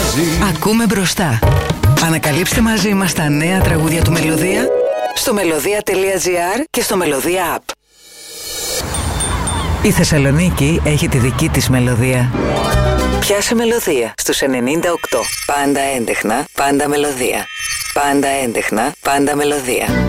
μαζί. Ακούμε μπροστά. Ανακαλύψτε μαζί μας τα νέα τραγούδια του Μελωδία στο melodia.gr και στο Melodia App. Η Θεσσαλονίκη έχει τη δική της μελωδία. Πιάσε μελωδία στους 98. Πάντα έντεχνα, πάντα μελωδία. Πάντα έντεχνα, πάντα μελωδία.